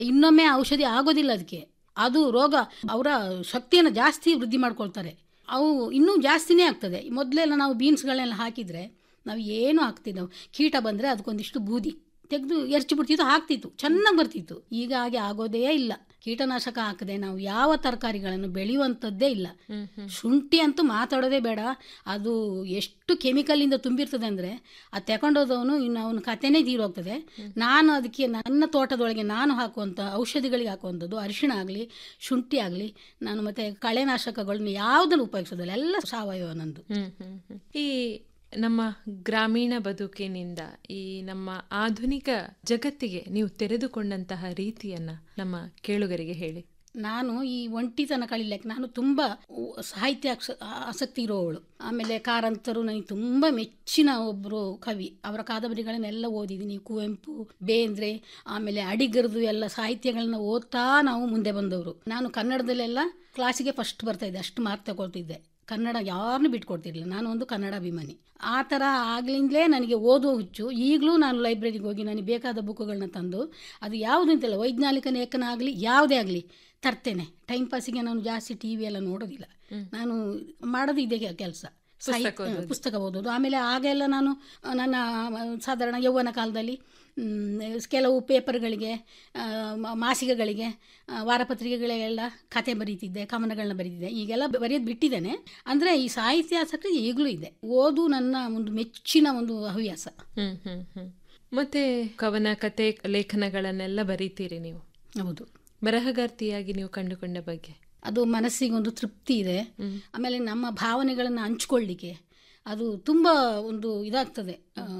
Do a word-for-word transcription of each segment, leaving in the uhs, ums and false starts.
ಇನ್ನೊಮ್ಮೆ ಔಷಧಿ ಆಗೋದಿಲ್ಲ ಅದಕ್ಕೆ. ಅದು ರೋಗ ಅವರ ಶಕ್ತಿಯನ್ನು ಜಾಸ್ತಿ ವೃದ್ಧಿ ಮಾಡ್ಕೊಳ್ತಾರೆ. ಅವು ಇನ್ನೂ ಜಾಸ್ತಿನೇ ಆಗ್ತದೆ. ಮೊದಲೆಲ್ಲ ನಾವು ಬೀನ್ಸ್ಗಳನ್ನೆಲ್ಲ ಹಾಕಿದರೆ ನಾವು ಏನು ಹಾಕ್ತಿದ್ದು, ನಾವು ಕೀಟ ಬಂದರೆ ಅದಕ್ಕೊಂದಿಷ್ಟು ಬೂದಿ ತೆಗೆದು ಎರಚಿ ಬಿಡ್ತಿತ್ತು, ಹಾಕ್ತಿತ್ತು, ಚೆನ್ನಾಗಿ ಬರ್ತಿತ್ತು. ಈಗ ಹಾಗೆ ಆಗೋದೇ ಇಲ್ಲ. ಕೀಟನಾಶಕ ಹಾಕದೆ ನಾವು ಯಾವ ತರಕಾರಿಗಳನ್ನು ಬೆಳೆಯುವಂಥದ್ದೇ ಇಲ್ಲ. ಶುಂಠಿ ಅಂತೂ ಮಾತಾಡೋದೇ ಬೇಡ. ಅದು ಎಷ್ಟು ಕೆಮಿಕಲಿಂದ ತುಂಬಿರ್ತದೆ ಅಂದರೆ ಅದು ತಗೊಂಡೋದವನು ಇನ್ನು ಅವನ ಕತೆನೇ ತೀರೋಗ್ತದೆ. ನಾನು ಅದಕ್ಕೆ ನನ್ನ ತೋಟದೊಳಗೆ ನಾನು ಹಾಕುವಂಥ ಔಷಧಿಗಳಿಗೆ ಹಾಕುವಂಥದ್ದು ಅರಿಶಿಣ ಆಗಲಿ ಶುಂಠಿ ಆಗಲಿ ನಾನು ಮತ್ತು ಕಳೆನಾಶಕಗಳನ್ನ ಯಾವುದನ್ನು ಉಪಯೋಗಿಸೋದಿಲ್ಲ, ಎಲ್ಲ ಸಾವಯವ ನಂದು. ಈ ನಮ್ಮ ಗ್ರಾಮೀಣ ಬದುಕಿನಿಂದ ಈ ನಮ್ಮ ಆಧುನಿಕ ಜಗತ್ತಿಗೆ ನೀವು ತೆರೆದುಕೊಂಡಂತಹ ರೀತಿಯನ್ನ ನಮ್ಮ ಕೇಳುಗರಿಗೆ ಹೇಳಿ. ನಾನು ಈ ಒಂಟಿತನ ಕಳಿಲಿಕ್ಕೆ ನಾನು ತುಂಬ ಸಾಹಿತ್ಯ ಆಸಕ್ತಿ ಇರೋವಳು. ಆಮೇಲೆ ಕಾರಂತರು ನನಗೆ ತುಂಬ ಮೆಚ್ಚಿನ ಒಬ್ಬರು ಕವಿ. ಅವರ ಕಾದಂಬರಿಗಳನ್ನೆಲ್ಲ ಓದಿದ್ದೀನಿ. ಕುವೆಂಪು, ಬೇಂದ್ರೆ, ಆಮೇಲೆ ಅಡಿಗರದು ಎಲ್ಲ ಸಾಹಿತ್ಯಗಳನ್ನ ಓದ್ತಾ ನಾವು ಮುಂದೆ ಬಂದವರು. ನಾನು ಕನ್ನಡದಲ್ಲೆಲ್ಲ ಕ್ಲಾಸಿಗೆ ಫಸ್ಟ್ ಬರ್ತಾಯಿದ್ದೆ, ಅಷ್ಟು ಮಾರ್ಕ್ ತಗೊಳ್ತಿದ್ದೆ. ಕನ್ನಡ ಯಾರನ್ನೂ ಬಿಟ್ಕೊಡ್ತಿರ್ಲಿಲ್ಲ. ನಾನು ಒಂದು ಕನ್ನಡ ಅಭಿಮಾನಿ. ಆ ಥರ ಆಗ್ಲಿಂದಲೇ ನನಗೆ ಓದೋ ಹುಚ್ಚು. ಈಗಲೂ ನಾನು ಲೈಬ್ರರಿಗೆ ಹೋಗಿ ನನಗೆ ಬೇಕಾದ ಬುಕ್ಗಳನ್ನ ತಂದು, ಅದು ಯಾವುದು ಅಂತಿಲ್ಲ, ವೈಜ್ಞಾನಿಕ ಲೇಖನ ಆಗಲಿ ಯಾವುದೇ ಆಗಲಿ ತರ್ತೇನೆ. ಟೈಮ್ ಪಾಸಿಗೆ ನಾನು ಜಾಸ್ತಿ ಟಿ ವಿ ಎಲ್ಲ ನೋಡೋದಿಲ್ಲ. ನಾನು ಮಾಡೋದು ಇದೇ ಕೆಲಸ, ಪುಸ್ತಕ ಓದೋದು. ಆಮೇಲೆ ಆಗೆಲ್ಲ ನಾನು ನನ್ನ ಸಾಧಾರಣ ಯೌವನ ಕಾಲದಲ್ಲಿ ಕೆಲವು ಪೇಪರ್ಗಳಿಗೆ, ಮಾಸಿಕಗಳಿಗೆ, ವಾರಪತ್ರಿಕೆಗಳಿಗೆಲ್ಲ ಕತೆ ಬರೀತಿದ್ದೆ, ಕವನಗಳನ್ನ ಬರೀತಿದ್ದೆ. ಈಗೆಲ್ಲ ಬರೆಯೋದು ಬಿಟ್ಟಿದ್ದೇನೆ. ಅಂದರೆ ಈ ಸಾಹಿತ್ಯ ಆಸಕ್ತಿ ಈಗಲೂ ಇದೆ. ಓದು ನನ್ನ ಒಂದು ಮೆಚ್ಚಿನ ಒಂದು ಹವ್ಯಾಸ. ಹ್ಮ್ ಹ್ಮ್ ಹ್ಮ್ ಮತ್ತೆ ಕವನ, ಕತೆ, ಲೇಖನಗಳನ್ನೆಲ್ಲ ಬರೀತೀರಿ ನೀವು? ಹೌದು. ಬರಹಗಾರ್ತಿಯಾಗಿ ನೀವು ಕಂಡುಕೊಂಡ ಬಗ್ಗೆ? ಅದು ಮನಸ್ಸಿಗೆ ಒಂದು ತೃಪ್ತಿ ಇದೆ. ಆಮೇಲೆ ನಮ್ಮ ಭಾವನೆಗಳನ್ನು ಹಂಚ್ಕೊಳ್ಳಿಕ್ಕೆ ಅದು ತುಂಬ ಒಂದು ಇದಾಗ್ತದೆ.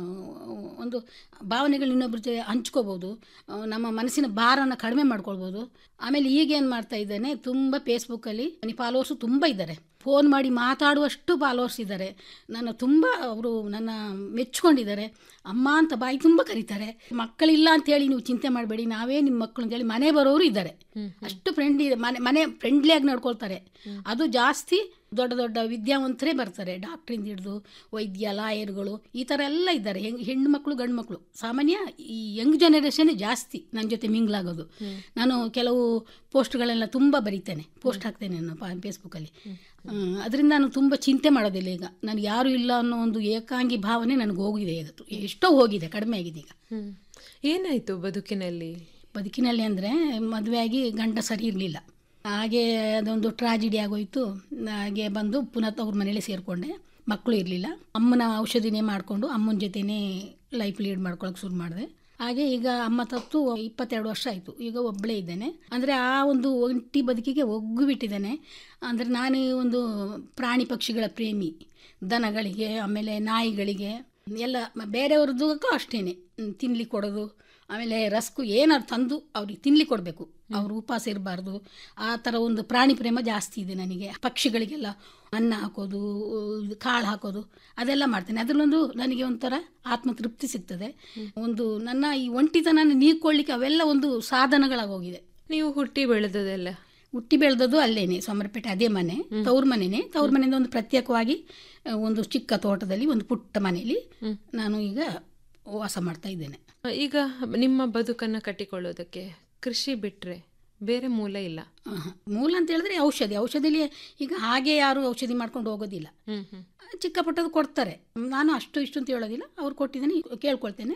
ಒಂದು ಭಾವನೆಗಳು ಇನ್ನೊಬ್ಬರ ಜೊತೆ ಹಂಚ್ಕೋಬೋದು, ನಮ್ಮ ಮನಸ್ಸಿನ ಭಾರನ ಕಡಿಮೆ ಮಾಡ್ಕೊಳ್ಬೋದು. ಆಮೇಲೆ ಈಗೇನು ಮಾಡ್ತಾ ಇದ್ದೇನೆ, ತುಂಬ ಫೇಸ್ಬುಕ್ಕಲ್ಲಿ ನನಗೆ ಫಾಲೋವರ್ಸು ತುಂಬ ಇದ್ದಾರೆ. ಫೋನ್ ಮಾಡಿ ಮಾತಾಡುವಷ್ಟು ಫಾಲೋವರ್ಸ್ ಇದ್ದಾರೆ. ನನ್ನ ತುಂಬ ಅವರು ನನ್ನ ಮೆಚ್ಕೊಂಡಿದ್ದಾರೆ. ಅಮ್ಮ ಅಂತ ಬಾಯಿ ತುಂಬ ಕರೀತಾರೆ. ಮಕ್ಕಳಿಲ್ಲ ಅಂತೇಳಿ ನೀವು ಚಿಂತೆ ಮಾಡಬೇಡಿ, ನಾವೇ ನಿಮ್ಮ ಮಕ್ಕಳು ಅಂತೇಳಿ ಮನೆ ಬರೋರು ಇದ್ದಾರೆ. ಅಷ್ಟು ಫ್ರೆಂಡ್ಲಿ ಮನೆ ಮನೆ ಫ್ರೆಂಡ್ಲಿಯಾಗಿ ನಡ್ಕೊಳ್ತಾರೆ. ಅದು ಜಾಸ್ತಿ ದೊಡ್ಡ ದೊಡ್ಡ ವಿದ್ಯಾವಂತರೇ ಬರ್ತಾರೆ. ಡಾಕ್ಟ್ರಿಂದ ಹಿಡಿದು ವೈದ್ಯ, ಲಾಯರ್ಗಳು, ಈ ಥರ ಎಲ್ಲ ಇದ್ದಾರೆ. ಹೆಂಗ್ ಹೆಣ್ಣು ಮಕ್ಕಳು, ಗಂಡು ಮಕ್ಕಳು. ಸಾಮಾನ್ಯ ಈ ಯಂಗ್ ಜನರೇಷನ್ನೇ ಜಾಸ್ತಿ ನನ್ನ ಜೊತೆ ಮಿಂಗ್ಲಾಗೋದು. ನಾನು ಕೆಲವು ಪೋಸ್ಟ್ಗಳೆಲ್ಲ ತುಂಬ ಬರೀತೇನೆ, ಪೋಸ್ಟ್ ಹಾಕ್ತೇನೆ ನಾನು ಫೇಸ್ಬುಕ್ಕಲ್ಲಿ. ಅದರಿಂದ ನಾನು ತುಂಬ ಚಿಂತೆ ಮಾಡೋದಿಲ್ಲ. ಈಗ ನನಗೆ ಯಾರು ಇಲ್ಲ ಅನ್ನೋ ಒಂದು ಏಕಾಂಗಿ ಭಾವನೆ ನನಗೆ ಹೋಗಿದೆ. ಈಗ ಎಷ್ಟೋ ಹೋಗಿದೆ, ಕಡಿಮೆ ಆಗಿದೆ. ಈಗ ಏನಾಯಿತು ಬದುಕಿನಲ್ಲಿ? ಬದುಕಿನಲ್ಲಿ ಅಂದರೆ ಮದುವೆ ಆಗಿ ಗಂಡ ಸರಿ ಇರಲಿಲ್ಲ. ಹಾಗೆ ಅದೊಂದು ಟ್ರಾಜಿಡಿ ಆಗೋಯ್ತು. ಹಾಗೆ ಬಂದು ಪುನಃ ಅವ್ರ ಮನೇಲಿ ಸೇರಿಕೊಂಡೆ. ಮಕ್ಕಳು ಇರಲಿಲ್ಲ. ಅಮ್ಮನ ಔಷಧಿನೇ ಮಾಡಿಕೊಂಡು ಅಮ್ಮನ ಜೊತೆನೇ ಲೈಫ್ ಲೀಡ್ ಮಾಡ್ಕೊಳಕ್ಕೆ ಶುರು ಮಾಡಿದೆ. ಹಾಗೆ ಈಗ ಅಮ್ಮ ತತ್ತು ಇಪ್ಪತ್ತೆರಡು ವರ್ಷ ಆಯಿತು. ಈಗ ಒಬ್ಬಳೇ ಇದ್ದೇನೆ. ಅಂದರೆ ಆ ಒಂದು ಒಂಟಿ ಬದುಕಿಗೆ ಒಗ್ಗು ಬಿಟ್ಟಿದ್ದೇನೆ. ಅಂದರೆ ನಾನು ಒಂದು ಪ್ರಾಣಿ ಪಕ್ಷಿಗಳ ಪ್ರೇಮಿ. ದನಗಳಿಗೆ, ಆಮೇಲೆ ನಾಯಿಗಳಿಗೆ ಎಲ್ಲ ಬೇರೆಯವ್ರದ್ದು ಅಷ್ಟೇ ತಿನ್ಲಿಕ್ಕೆ ಕೊಡೋದು. ಆಮೇಲೆ ರಸ್ಕು ಏನಾದ್ರು ತಂದು ಅವ್ರಿಗೆ ತಿನ್ಲಿಕ್ಕೆ ಕೊಡಬೇಕು, ಅವರು ಉಪವಾಸ ಇರಬಾರ್ದು. ಆ ಥರ ಒಂದು ಪ್ರಾಣಿ ಪ್ರೇಮ ಜಾಸ್ತಿ ಇದೆ ನನಗೆ. ಪಕ್ಷಿಗಳಿಗೆಲ್ಲ ಅನ್ನ ಹಾಕೋದು, ಕಾಳು ಹಾಕೋದು, ಅದೆಲ್ಲ ಮಾಡ್ತೇನೆ. ಅದರಲ್ಲೊಂದು ನನಗೆ ಒಂಥರ ಆತ್ಮತೃಪ್ತಿ ಸಿಗ್ತದೆ. ಒಂದು ನನ್ನ ಈ ಒಂಟಿತನ ನೀಗ್ಕೊಳ್ಳಿಕ್ಕೆ ಅವೆಲ್ಲ ಒಂದು ಸಾಧನಗಳಾಗೋಗಿದೆ. ನೀವು ಹುಟ್ಟಿ ಬೆಳೆದದೆಲ್ಲ? ಹುಟ್ಟಿ ಬೆಳೆದದ್ದು ಅಲ್ಲೇನೆ, ಸೋಮರಪೇಟೆ, ಅದೇ ಮನೆ, ತವ್ರ ಮನೆಯೇ. ತವ್ರ ಮನೆಯಿಂದ ಒಂದು ಪ್ರತ್ಯೇಕವಾಗಿ ಒಂದು ಚಿಕ್ಕ ತೋಟದಲ್ಲಿ ಒಂದು ಪುಟ್ಟ ಮನೆಯಲ್ಲಿ ನಾನು ಈಗ ವಾಸ ಮಾಡ್ತಾ ಇದ್ದೇನೆ. ಈಗ ನಿಮ್ಮ ಬದುಕನ್ನು ಕಟ್ಟಿಕೊಳ್ಳೋದಕ್ಕೆ ಕೃಷಿ ಬಿಟ್ಟರೆ ಬೇರೆ ಮೂಲ ಇಲ್ಲ? ಮೂಲ ಅಂತ ಹೇಳಿದ್ರೆ ಔಷಧಿ. ಔಷಧಿಲಿ ಈಗ ಹಾಗೆ ಯಾರು ಔಷಧಿ ಮಾಡ್ಕೊಂಡು ಹೋಗೋದಿಲ್ಲ. ಚಿಕ್ಕ ಪುಟ್ಟದ್ದು ಕೊಡ್ತಾರೆ. ನಾನು ಅಷ್ಟು ಇಷ್ಟು ಅಂತ ಹೇಳೋದಿಲ್ಲ, ಅವ್ರು ಕೊಟ್ಟಿದ್ದೇನೆ, ಕೇಳ್ಕೊಳ್ತೇನೆ.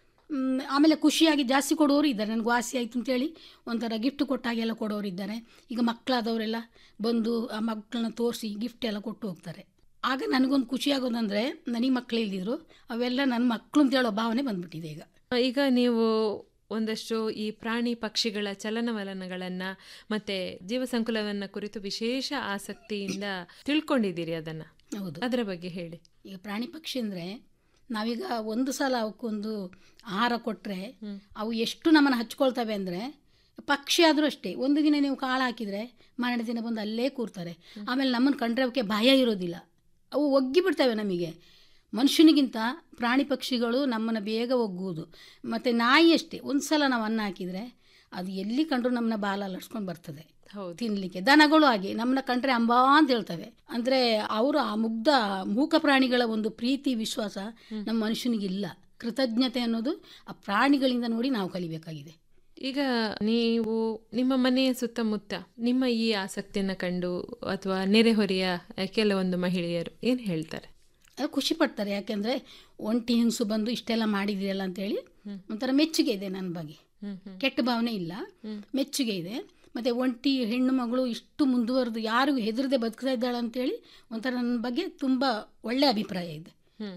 ಆಮೇಲೆ ಖುಷಿಯಾಗಿ ಜಾಸ್ತಿ ಕೊಡೋರು ಇದ್ದಾರೆ. ನನಗೆ ವಾಸಿ ಆಯಿತು ಅಂತೇಳಿ ಒಂಥರ ಗಿಫ್ಟ್ ಕೊಟ್ಟಾಗೆಲ್ಲ ಕೊಡೋರು ಇದ್ದಾರೆ. ಈಗ ಮಕ್ಕಳಾದವರೆಲ್ಲ ಬಂದು ಆ ಮಕ್ಕಳನ್ನ ತೋರಿಸಿ ಗಿಫ್ಟ್ ಎಲ್ಲ ಕೊಟ್ಟು ಹೋಗ್ತಾರೆ. ಆಗ ನನಗೊಂದು ಖುಷಿ ಆಗೋದಂದರೆ ನನಗೆ ಮಕ್ಕಳು ಇಲ್ದಿದ್ರು ಅವೆಲ್ಲ ನನ್ನ ಮಕ್ಕಳು ಅಂತ ಹೇಳೋ ಭಾವನೆ ಬಂದ್ಬಿಟ್ಟಿದೆ ಈಗ. ಈಗ ನೀವು ಒಂದಷ್ಟು ಈ ಪ್ರಾಣಿ ಪಕ್ಷಿಗಳ ಚಲನವಲನಗಳನ್ನು ಮತ್ತು ಜೀವಸಂಕುಲವನ್ನು ಕುರಿತು ವಿಶೇಷ ಆಸಕ್ತಿಯಿಂದ ತಿಳ್ಕೊಂಡಿದ್ದೀರಿ ಅದನ್ನು. ಹೌದು, ಅದರ ಬಗ್ಗೆ ಹೇಳಿ. ಈಗ ಪ್ರಾಣಿ ಪಕ್ಷಿ ಅಂದರೆ ನಾವೀಗ ಒಂದು ಸಲ ಅವಕ್ಕೊಂದು ಆಹಾರ ಕೊಟ್ಟರೆ ಅವು ಎಷ್ಟು ನಮ್ಮನ್ನು ಹಚ್ಕೊಳ್ತವೆ ಅಂದರೆ, ಪಕ್ಷಿ ಆದರೂ ಅಷ್ಟೇ. ಒಂದು ದಿನ ನೀವು ಕಾಳು ಹಾಕಿದರೆ ಮಾರನೇ ದಿನ ಬಂದು ಅಲ್ಲೇ ಕೂರ್ತಾರೆ. ಆಮೇಲೆ ನಮ್ಮನ್ನು ಕಂಡ್ರೆ ಅವಕ್ಕೆ ಭಯ ಇರೋದಿಲ್ಲ, ಅವು ಒಗ್ಗಿ ಬಿಡ್ತವೆ ನಮಗೆ. ಮನುಷ್ಯನಿಗಿಂತ ಪ್ರಾಣಿ ಪಕ್ಷಿಗಳು ನಮ್ಮನ್ನು ಬೇಗ ಒಗ್ಗುವುದು. ಮತ್ತು ನಾಯಿ ಅಷ್ಟೇ, ಒಂದು ಸಲ ನಾವು ಅನ್ನ ಹಾಕಿದರೆ ಅದು ಎಲ್ಲಿ ಕಂಡ್ರು ನಮ್ಮನ್ನ ಬಾಲ ಅಲರ್ಸ್ಕೊಂಡು ಬರ್ತದೆ ತಿನ್ನಲಿಕ್ಕೆ. ದನಗಳು ಹಾಗೆ ನಮ್ಮನ್ನ ಕಂಡ್ರೆ ಅಂಬಾ ಅಂತ ಹೇಳ್ತವೆ. ಅಂದರೆ ಅವರು ಆ ಮುಗ್ಧ ಮೂಕ ಪ್ರಾಣಿಗಳ ಒಂದು ಪ್ರೀತಿ ವಿಶ್ವಾಸ ನಮ್ಮ ಮನುಷ್ಯನಿಗಿಲ್ಲ. ಕೃತಜ್ಞತೆ ಅನ್ನೋದು ಆ ಪ್ರಾಣಿಗಳಿಂದ ನೋಡಿ ನಾವು ಕಲಿಬೇಕಾಗಿದೆ. ಈಗ ನೀವು ನಿಮ್ಮ ಮನೆಯ ಸುತ್ತಮುತ್ತ ನಿಮ್ಮ ಈ ಆಸಕ್ತಿಯನ್ನು ಕಂಡು ಅಥವಾ ನೆರೆಹೊರೆಯ ಕೆಲವೊಂದು ಮಹಿಳೆಯರು ಏನು ಹೇಳ್ತಾರೆ? ಅದು ಖುಷಿ ಪಡ್ತಾರೆ. ಯಾಕೆಂದರೆ ಒಂಟಿ ಹೆಂಗಸು ಬಂದು ಇಷ್ಟೆಲ್ಲ ಮಾಡಿದಿರಲ್ಲ ಅಂತೇಳಿ ಒಂಥರ ಮೆಚ್ಚುಗೆ ಇದೆ ನನ್ನ ಬಗ್ಗೆ. ಕೆಟ್ಟ ಭಾವನೆ ಇಲ್ಲ, ಮೆಚ್ಚುಗೆ ಇದೆ. ಮತ್ತು ಒಂಟಿ ಹೆಣ್ಣು ಮಗಳು ಇಷ್ಟು ಮುಂದುವರೆದು ಯಾರಿಗೂ ಹೆದರದೆ ಬದುಕ್ತಾ ಇದ್ದಾಳೆ ಅಂತೇಳಿ ಒಂಥರ ನನ್ನ ಬಗ್ಗೆ ತುಂಬ ಒಳ್ಳೆಯ ಅಭಿಪ್ರಾಯ ಇದೆ.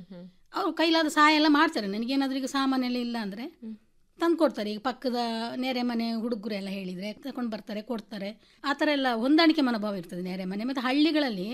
ಅವರು ಕೈಲಾದ ಸಹಾಯ ಎಲ್ಲ ಮಾಡ್ತಾರೆ. ನನಗೇನಾದ್ರೂ ಈಗ ಸಾಮಾನೆಲ್ಲ ಇಲ್ಲ ಅಂದರೆ ತಂದು ಕೊಡ್ತಾರೆ. ಈಗ ಪಕ್ಕದ ನೆರೆ ಮನೆ ಹುಡುಗರು ಎಲ್ಲ ಹೇಳಿದರೆ ತಗೊಂಡು ಬರ್ತಾರೆ, ಕೊಡ್ತಾರೆ. ಆ ಥರ ಎಲ್ಲ ಹೊಂದಾಣಿಕೆ ಮನೋಭಾವ ಇರ್ತದೆ ನೆರೆ ಮನೆ. ಮತ್ತು ಹಳ್ಳಿಗಳಲ್ಲಿ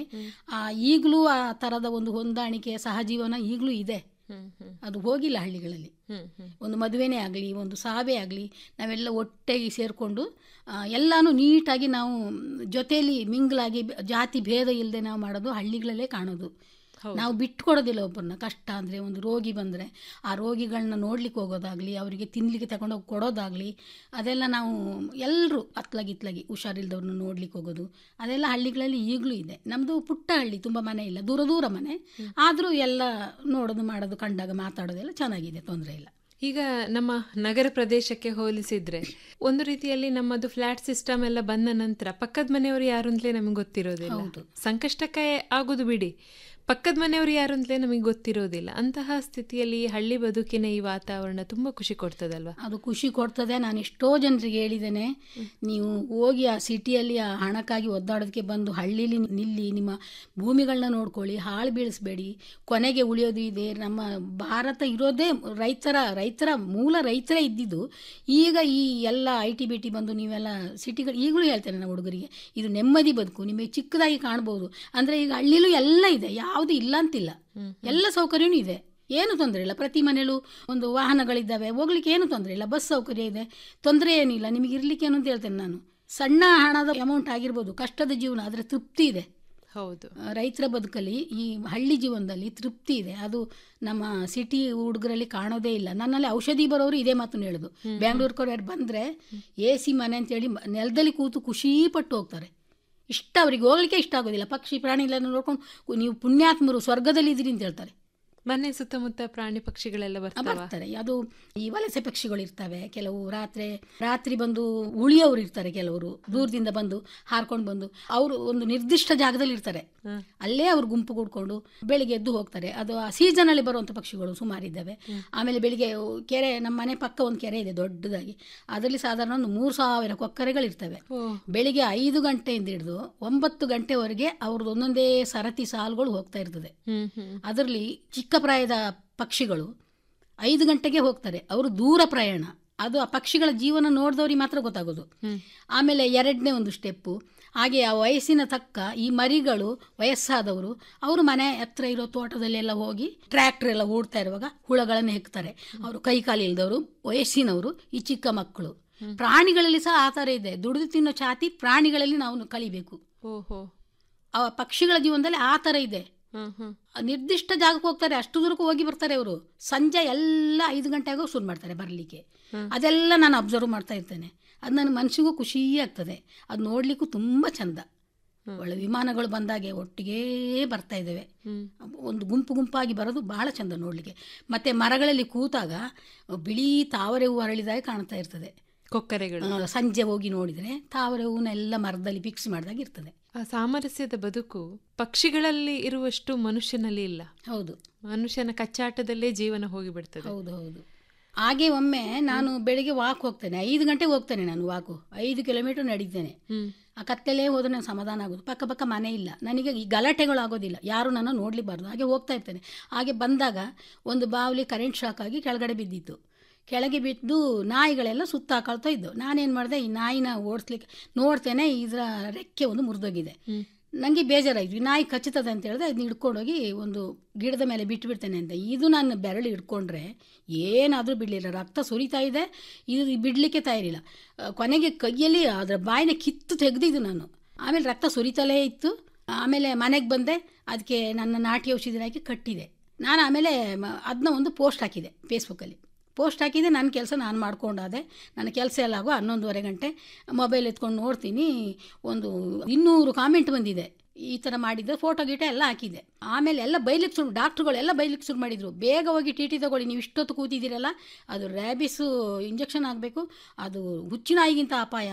ಈಗಲೂ ಆ ಥರದ ಒಂದು ಹೊಂದಾಣಿಕೆ ಸಹಜೀವನ ಈಗಲೂ ಇದೆ. ಅದು ಹೋಗಿಲ್ಲ ಹಳ್ಳಿಗಳಲ್ಲಿ. ಒಂದು ಮದುವೆನೇ ಆಗಲಿ, ಒಂದು ಸಾವೇ ಆಗಲಿ, ನಾವೆಲ್ಲ ಒಟ್ಟಾಗಿ ಸೇರಿಕೊಂಡು ಎಲ್ಲನೂ ನೀಟಾಗಿ ನಾವು ಜೊತೆಯಲ್ಲಿ ಮಿಂಗ್ಲಾಗಿ ಜಾತಿ ಭೇದ ಇಲ್ಲದೆ ನಾವು ಮಾಡೋದು ಹಳ್ಳಿಗಳಲ್ಲೇ ಕಾಣೋದು. ನಾವು ಬಿಟ್ಕೊಡೋದಿಲ್ಲ ಒಬ್ಬರನ್ನ. ಕಷ್ಟ ಅಂದರೆ ಒಂದು ರೋಗಿ ಬಂದರೆ ಆ ರೋಗಿಗಳನ್ನ ನೋಡ್ಲಿಕ್ಕೆ ಹೋಗೋದಾಗಲಿ, ಅವರಿಗೆ ತಿನ್ನಲಿಕ್ಕೆ ತಗೊಂಡೋಗಿ ಕೊಡೋದಾಗಲಿ, ಅದೆಲ್ಲ ನಾವು ಎಲ್ಲರೂ ಅತ್ಲಾಗಿತ್ಲಾಗಿ ಹುಷಾರಿಲ್ದವ್ರನ್ನ ನೋಡ್ಲಿಕ್ಕೆ ಹೋಗೋದು, ಅದೆಲ್ಲ ಹಳ್ಳಿಗಳಲ್ಲಿ ಈಗಲೂ ಇದೆ. ನಮ್ಮದು ಪುಟ್ಟ ಹಳ್ಳಿ, ತುಂಬ ಮನೆ ಇಲ್ಲ, ದೂರ ದೂರ ಮನೆ. ಆದರೂ ಎಲ್ಲ ನೋಡೋದು ಮಾಡೋದು ಕಂಡಾಗ ಮಾತಾಡೋದೆಲ್ಲ ಚೆನ್ನಾಗಿದೆ, ತೊಂದರೆ ಇಲ್ಲ. ಈಗ ನಮ್ಮ ನಗರ ಪ್ರದೇಶಕ್ಕೆ ಹೋಲಿಸಿದ್ರೆ ಒಂದು ರೀತಿಯಲ್ಲಿ ನಮ್ಮದು ಫ್ಲಾಟ್ ಸಿಸ್ಟಮ್ ಎಲ್ಲ ಬಂದ ನಂತರ ಪಕ್ಕದ ಮನೆಯವರು ಯಾರು ಅಂತಲೇ ನಮಗೆ ಗೊತ್ತಿರೋದಿಲ್ಲ. ಸಂಕಷ್ಟಕ್ಕೆ ಆಗೋದು ಬಿಡಿ, ಪಕ್ಕದ ಮನೆಯವರು ಯಾರು ಅಂತಲೇ ನಮಗೆ ಗೊತ್ತಿರೋದಿಲ್ಲ. ಅಂತಹ ಸ್ಥಿತಿಯಲ್ಲಿ ಹಳ್ಳಿ ಬದುಕಿನ ಈ ವಾತಾವರಣ ತುಂಬ ಖುಷಿ ಕೊಡ್ತದಲ್ವ? ಅದು ಖುಷಿ ಕೊಡ್ತದೆ. ನಾನು ಎಷ್ಟೋ ಜನರಿಗೆ ಹೇಳಿದ್ದೇನೆ, ನೀವು ಹೋಗಿ ಆ ಸಿಟಿಯಲ್ಲಿ ಆ ಹಣಕ್ಕಾಗಿ ಒದ್ದಾಡೋದಕ್ಕೆ ಬಂದು ಹಳ್ಳಿಲಿ ನಿಲ್ಲಿ, ನಿಮ್ಮ ಭೂಮಿಗಳನ್ನ ನೋಡ್ಕೊಳ್ಳಿ, ಹಾಳು ಬೀಳಿಸ್ಬೇಡಿ. ಕೊನೆಗೆ ಉಳಿಯೋದು ಇದೆ. ನಮ್ಮ ಭಾರತ ಇರೋದೇ ರೈತರ ರೈತರ ಮೂಲ ರೈತರೇ ಇದ್ದಿದ್ದು. ಈಗ ಈ ಎಲ್ಲ ಐ ಟಿ ಬಿ ಟಿ ಬಂದು ನೀವೆಲ್ಲ ಸಿಟಿಗಳು, ಈಗಲೂ ಹೇಳ್ತೇನೆ ನಾವು ಹುಡುಗರಿಗೆ, ಇದು ನೆಮ್ಮದಿ ಬದುಕು, ನಿಮಗೆ ಚಿಕ್ಕದಾಗಿ ಕಾಣ್ಬೋದು. ಅಂದರೆ ಈಗ ಹಳ್ಳಿಲೂ ಎಲ್ಲ ಇದೆ, ಯಾವುದು ಇಲ್ಲ ಅಂತಿಲ್ಲ, ಎಲ್ಲ ಸೌಕರ್ಯನೂ ಇದೆ, ಏನು ತೊಂದರೆ ಇಲ್ಲ. ಪ್ರತಿ ಮನೇಲೂ ಒಂದು ವಾಹನಗಳಿದ್ದಾವೆ, ಹೋಗ್ಲಿಕ್ಕೆ ಏನು ತೊಂದರೆ ಇಲ್ಲ, ಬಸ್ ಸೌಕರ್ಯ ಇದೆ, ತೊಂದರೆ ಏನಿಲ್ಲ. ನಿಮಗೆ ಇರ್ಲಿಕ್ಕೆ ಏನು ಅಂತ ಹೇಳ್ತೇನೆ ನಾನು. ಸಣ್ಣ ಹಣದ ಅಮೌಂಟ್ ಆಗಿರ್ಬೋದು, ಕಷ್ಟದ ಜೀವನ, ಆದರೆ ತೃಪ್ತಿ ಇದೆ. ಹೌದು, ರೈತರ ಬದುಕಲ್ಲಿ ಈ ಹಳ್ಳಿ ಜೀವನದಲ್ಲಿ ತೃಪ್ತಿ ಇದೆ. ಅದು ನಮ್ಮ ಸಿಟಿ ಹುಡುಗರಲ್ಲಿ ಕಾಣೋದೇ ಇಲ್ಲ. ನನ್ನಲ್ಲಿ ಔಷಧಿ ಬರೋರು ಇದೇ ಮಾತನ್ನು ಹೇಳೋದು. ಬ್ಯಾಂಗ್ಳೂರ್ಕವ್ರು ಯಾರು ಬಂದರೆ ಎ ಸಿ ಮನೆ ಅಂತೇಳಿ ನೆಲದಲ್ಲಿ ಕೂತು ಖುಷಿ ಪಟ್ಟು ಹೋಗ್ತಾರೆ. ಇಷ್ಟ ಅವರಿಗೆ ಹೋಗ್ಲಿಕ್ಕೆ ಇಷ್ಟ ಆಗೋದಿಲ್ಲ. ಪಕ್ಷಿ ಪ್ರಾಣಿಗಳನ್ನು ನೋಡ್ಕೊಂಡು ನೀವು ಪುಣ್ಯಾತ್ಮರು ಸ್ವರ್ಗದಲ್ಲಿ ಇದ್ದೀರಿ ಅಂತ ಹೇಳ್ತಾರೆ. ಮನೆ ಸುತ್ತಮುತ್ತ ಪ್ರಾಣಿ ಪಕ್ಷಿಗಳೆಲ್ಲ ಬರ್ತಾರೆ. ಅದು ಈ ವಲಸೆ ಪಕ್ಷಿಗಳು ಇರ್ತವೆ. ಕೆಲವು ರಾತ್ರಿ ರಾತ್ರಿ ಬಂದು ಉಳಿಯೋರು ಇರ್ತಾರೆ, ಕೆಲವರು ದೂರದಿಂದ ಬಂದು ಹಾರ್ಕೊಂಡು ಬಂದು ಅವರು ಒಂದು ನಿರ್ದಿಷ್ಟ ಜಾಗದಲ್ಲಿ ಇರ್ತಾರೆ. ಅಲ್ಲೇ ಅವ್ರು ಗುಂಪು ಕೂಡ್ಕೊಂಡು ಬೆಳಿಗ್ಗೆ ಎದ್ದು ಹೋಗ್ತಾರೆ. ಅದು ಆ ಸೀಸನಲ್ಲಿ ಬರುವಂಥ ಪಕ್ಷಿಗಳು ಸುಮಾರಿದ್ದಾವೆ. ಆಮೇಲೆ ಬೆಳಿಗ್ಗೆ ಕೆರೆ, ನಮ್ಮ ಮನೆ ಪಕ್ಕ ಒಂದು ಕೆರೆ ಇದೆ ದೊಡ್ಡದಾಗಿ, ಅದರಲ್ಲಿ ಸಾಧಾರಣ ಒಂದು ಮೂರು ಸಾವಿರ ಕೊಕ್ಕರೆಗಳಿರ್ತವೆ. ಬೆಳಿಗ್ಗೆ ಐದು ಗಂಟೆಯಿಂದ ಹಿಡಿದು ಒಂಬತ್ತು ಗಂಟೆವರೆಗೆ ಅವ್ರದ್ದು ಒಂದೊಂದೇ ಸರತಿ ಸಾಲುಗಳು ಹೋಗ್ತಾ ಇರ್ತದೆ. ಅದರಲ್ಲಿ ಚಿಕ್ಕ ಪ್ರಾಯದ ಪಕ್ಷಿಗಳು ಐದು ಗಂಟೆಗೆ ಹೋಗ್ತಾರೆ. ಅವರು ದೂರ ಪ್ರಯಾಣ. ಅದು ಆ ಪಕ್ಷಿಗಳ ಜೀವನ ನೋಡಿದವ್ರಿಗೆ ಮಾತ್ರ ಗೊತ್ತಾಗೋದು. ಆಮೇಲೆ ಎರಡನೇ ಒಂದು ಸ್ಟೆಪ್ಪು, ಹಾಗೆ ಆ ವಯಸ್ಸಿನ ತಕ್ಕ ಈ ಮರಿಗಳು ವಯಸ್ಸಾದವರು ಅವರು ಮನೆ ಹತ್ರ ಇರೋ ತೋಟದಲ್ಲೆಲ್ಲ ಹೋಗಿ ಟ್ರ್ಯಾಕ್ಟರ್ ಎಲ್ಲ ಓಡ್ತಾ ಇರುವಾಗ ಹುಳಗಳನ್ನು ಹೆಕ್ತಾರೆ. ಅವರು ಕೈ ಕಾಲು ಇಲ್ದವರು, ವಯಸ್ಸಿನವರು, ಈ ಚಿಕ್ಕ ಮಕ್ಕಳು. ಪ್ರಾಣಿಗಳಲ್ಲಿ ಸಹ ಆ ಥರ ಇದೆ. ದುಡಿದು ತಿನ್ನೋ ಛಾತಿ ಪ್ರಾಣಿಗಳಲ್ಲಿ ನಾವು ಕಲಿಬೇಕು. ಓಹೋ, ಆ ಪಕ್ಷಿಗಳ ಜೀವನದಲ್ಲಿ ಆ ಥರ ಇದೆ. ನಿರ್ದಿಷ್ಟ ಜಾಗಕ್ಕೆ ಹೋಗ್ತಾರೆ, ಅಷ್ಟು ದೂರಕ್ಕೂ ಹೋಗಿ ಬರ್ತಾರೆ ಅವರು. ಸಂಜೆ ಎಲ್ಲ ಐದು ಗಂಟೆ ಆಗೋ ಶುರು ಮಾಡ್ತಾರೆ ಬರಲಿಕ್ಕೆ. ಅದೆಲ್ಲ ನಾನು ಅಬ್ಸರ್ವ್ ಮಾಡ್ತಾ ಇರ್ತೇನೆ. ಅದು ನನ್ನ ಮನಸ್ಸಿಗೂ ಖುಷಿ ಆಗ್ತದೆ. ಅದು ನೋಡ್ಲಿಕ್ಕೂ ತುಂಬ ಚಂದ. ಒಳ್ಳೆ ವಿಮಾನಗಳು ಬಂದಾಗೆ ಒಟ್ಟಿಗೆ ಬರ್ತಾ ಇದ್ದೇವೆ. ಒಂದು ಗುಂಪು ಗುಂಪಾಗಿ ಬರೋದು ಬಹಳ ಚಂದ ನೋಡ್ಲಿಕ್ಕೆ. ಮತ್ತೆ ಮರಗಳಲ್ಲಿ ಕೂತಾಗ ಬಿಳಿ ತಾವರೆ ಹೂವು ಅರಳಿದಾಗ ಕಾಣ್ತಾ ಇರ್ತದೆ ಕೊಕ್ಕರೆಗಳು. ಸಂಜೆ ಹೋಗಿ ನೋಡಿದರೆ ತಾವರೆ ಹೂವನ್ನೆಲ್ಲ ಮರದಲ್ಲಿ ಫಿಕ್ಸ್ ಮಾಡಿದಾಗ ಇರ್ತದೆ. ಆ ಸಾಮರಸ್ಯದ ಬದುಕು ಪಕ್ಷಿಗಳಲ್ಲಿ ಇರುವಷ್ಟು ಮನುಷ್ಯನಲ್ಲಿ ಇಲ್ಲ. ಹೌದು, ಮನುಷ್ಯನ ಕಚ್ಚಾಟದಲ್ಲೇ ಜೀವನ ಹೋಗಿಬಿಡ್ತದೆ. ಹೌದು ಹೌದು. ಹಾಗೆ ಒಮ್ಮೆ ನಾನು ಬೆಳಿಗ್ಗೆ ವಾಕ್ ಹೋಗ್ತೇನೆ, ಐದು ಗಂಟೆಗೆ ಹೋಗ್ತೇನೆ ನಾನು ವಾಕು, ಐದು ಕಿಲೋಮೀಟರ್ ನಡೀತೇನೆ. ಆ ಕತ್ತಲೇ ಹೋದ್ರೆ ನಾನು ಸಮಾಧಾನ ಆಗೋದು. ಪಕ್ಕ ಪಕ್ಕ ಮನೆ ಇಲ್ಲ, ನನಗೆ ಈ ಗಲಾಟೆಗಳು ಆಗೋದಿಲ್ಲ, ಯಾರು ನನ್ನ ನೋಡ್ಲಿಬಾರ್ದು. ಹಾಗೆ ಹೋಗ್ತಾ ಇರ್ತೇನೆ. ಹಾಗೆ ಬಂದಾಗ ಒಂದು ಬಾವಲಿ ಕರೆಂಟ್ ಶಾಕ್ ಆಗಿ ಕೆಳಗಡೆ ಬಿದ್ದಿತ್ತು. ಕೆಳಗೆ ಬಿದ್ದು ನಾಯಿಗಳೆಲ್ಲ ಸುತ್ತ ಹಾಕೊಳ್ತಾ ಇದ್ದು. ನಾನೇನು ಮಾಡಿದೆ, ಈ ನಾಯಿನ ಓಡಿಸ್ಲಿಕ್ಕೆ ನೋಡ್ತೇನೆ, ಇದರ ರೆಕ್ಕೆ ಒಂದು ಮುರಿದೋಗಿದೆ. ನನಗೆ ಬೇಜಾರಾಯಿತು. ಈ ನಾಯಿ ಕಚ್ಚುತ್ತದೆ ಅಂತ ಹೇಳಿದ್ರೆ ಅದನ್ನ ಹಿಡ್ಕೊಂಡೋಗಿ ಒಂದು ಗಿಡದ ಮೇಲೆ ಬಿಟ್ಟು ಬಿಡ್ತೇನೆ ಅಂತ. ಇದು ನಾನು ಬೆರಳು ಹಿಡ್ಕೊಂಡ್ರೆ ಏನಾದರೂ ಬಿಡಲಿಲ್ಲ, ರಕ್ತ ಸುರಿತಾ ಇದೆ. ಇದು ಬಿಡಲಿಕ್ಕೆ ತಯಾರಿಲ್ಲ. ಕೊನೆಗೆ ಕೈಯಲ್ಲಿ ಅದರ ಬಾಯಿನ ಕಿತ್ತು ತೆಗೆದಿದ್ದು ನಾನು. ಆಮೇಲೆ ರಕ್ತ ಸುರಿತಲೇ ಇತ್ತು. ಆಮೇಲೆ ಮನೆಗೆ ಬಂದೆ, ಅದಕ್ಕೆ ನನ್ನ ನಾಟಿ ಔಷಧಿ ಹಾಕಿ ಕಟ್ಟಿದೆ. ನಾನು ಆಮೇಲೆ ಅದನ್ನ ಒಂದು ಪೋಸ್ಟ್ ಹಾಕಿದೆ ಫೇಸ್ಬುಕ್ಕಲ್ಲಿ. ಪೋಸ್ಟ್ ಹಾಕಿದೆ, ನನ್ನ ಕೆಲಸ ನಾನು ಮಾಡ್ಕೊಂಡಾದೆ. ನನ್ನ ಕೆಲಸ ಎಲ್ಲ ಆಗೋ ಹನ್ನೊಂದುವರೆ ಗಂಟೆ ಮೊಬೈಲ್ ಎತ್ಕೊಂಡು ನೋಡ್ತೀನಿ, ಒಂದು ಇನ್ನೂರು ಕಾಮೆಂಟ್ ಬಂದಿದೆ. ಈ ಥರ ಮಾಡಿದ್ದೆ, ಫೋಟೋ ಗೀಟ ಎಲ್ಲ ಹಾಕಿದ್ದೆ. ಆಮೇಲೆ ಎಲ್ಲ ಬೈಲಿಕ್ಕೆ ಶುರು, ಡಾಕ್ಟ್ರುಗಳು ಎಲ್ಲ ಬೈಲಿಕ್ಕೆ ಶುರು ಮಾಡಿದರು, ಬೇಗ ಹೋಗಿ ಟಿ ಟಿ ತಗೊಳ್ಳಿ, ನೀವು ಇಷ್ಟೊತ್ತು ಕೂತಿದ್ದೀರಲ್ಲ, ಅದು ರ್ಯಾಬಿಸು ಇಂಜೆಕ್ಷನ್ ಆಗಬೇಕು, ಅದು ಹುಚ್ಚಿನಾಯಿಗಿಂತ ಅಪಾಯ